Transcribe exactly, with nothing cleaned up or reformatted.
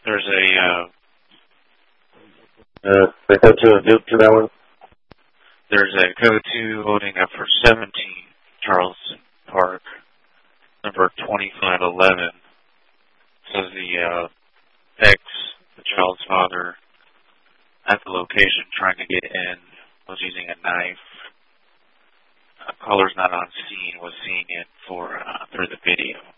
There's a, uh, Uh, they go to a Duke to that one? there's a code two loading up for seventeen Charleston Park, number twenty-five eleven. Says the, uh, ex, the child's father, at the location trying to get in, was using a knife. Uh, caller's not on scene, was seeing it for, uh, through the video.